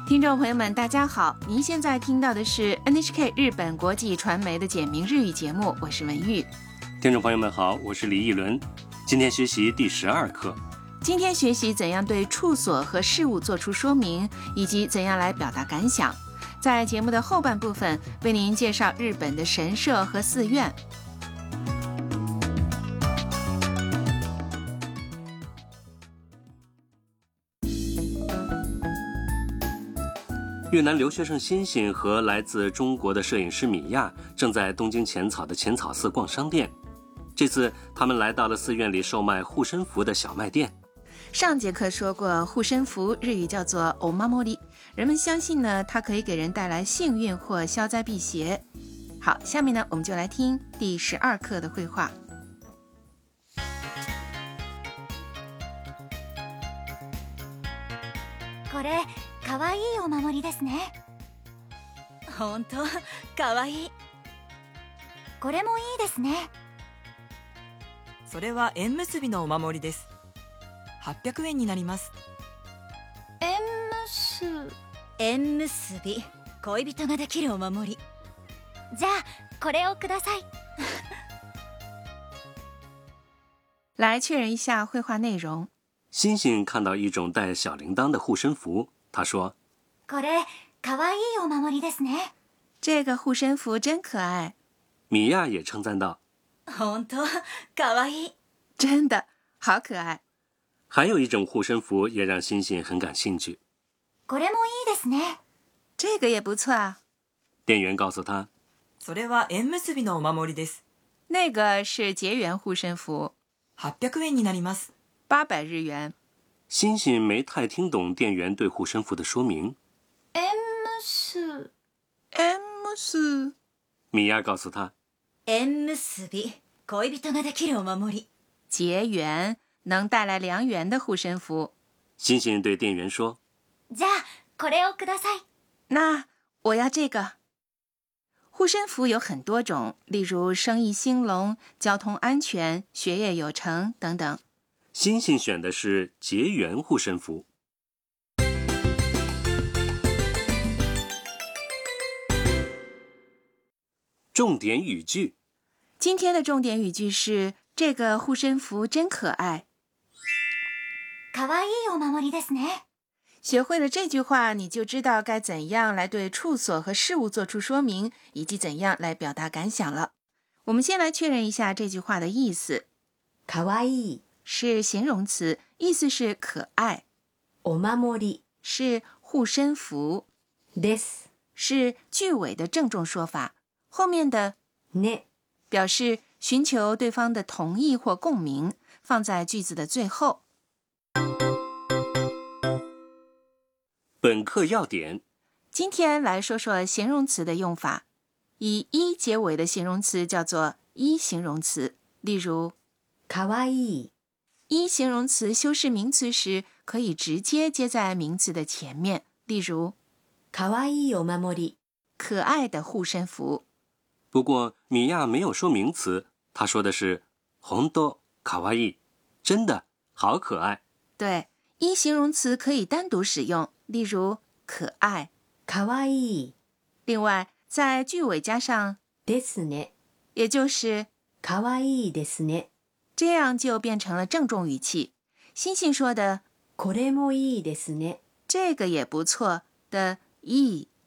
听众朋友们，大家好！您现在听到的是 NHK 日本国际传媒的简明日语节目，我是文玉。 听众朋友们好，我是李一伦。今天学习第12课。 今天学习怎样对处所和事物做出说明，以及怎样来表达感想。在节目的后半部分，为您介绍日本的神社和寺院。 越南留学生欣欣和来自中国的摄影师米亚正在东京浅草的浅草寺逛商店。这次他们来到了寺院里售卖护身符的小卖店。 上节课说过，护身符日语叫做 omamori， 人们相信呢，它可以给人带来幸运或消灾辟邪。好，下面呢，我们就来听第12课的绘画。 これかわいいお守りですね。本当かわいい。これもいいですね。 それは縁結びのお守りです。800円になります。 縁結び、恋人ができるお守り。じゃあこれをください。 来确认一下绘画内容。 欣欣看到一种带小铃铛的护身符，他说：“ これかわいいお守りですね。” 这个护身符真可愛。 米娅也称赞道：“ 本当かわいい。” 真的好可愛。 还有一种护身符也让欣欣很感兴趣。 これもいいですね。 这个也不错啊。 店员告诉他：“ それは縁結びのお守りです。” 那个是结缘护身符。 800円になります。 800日元。 欣欣没太听懂店员对护身符的说明。 M4。 米娅告诉他：“ 縁結び、恋人ができるお守り。” 结缘，能带来良缘的护身符。 欣欣对店员说：“ じゃあこれをください。” 那我要这个。护身符有很多种，例如生意兴隆、交通安全、学业有成等等。 欣欣选的是结缘护身符。重点语句。 今天的重点语句是：这个护身符真可爱。 かわいいお守りですね。 学会了这句話，你就知道该怎样来对处所和事物做出说明，以及怎样来表达感想了。我们先来确认一下这句话的意思。 かわいい是形容詞，意思是可愛。 お守り是護身符。 です是句尾的郑重说法。后面的ね表示寻求对方的同意或共鸣，放在句子的最后。 本课要点。 今天来说说形容词的用法。以一结尾的形容词叫做一形容词，例如かわいい。 一形容词修饰名词时，可以直接接在名词的前面，例如かわいいお守り。 可愛的护身符。 不过米娅没有说名词，她说的是本当かわいい，真的好可爱。 对，一形容词可以单独使用，例如可愛。 かわいい。 另外，在句尾加上ですね。 也就是かわいいですね。 这样就变成了郑重语气。欣欣说的これもいいですね。 这个也不错的いい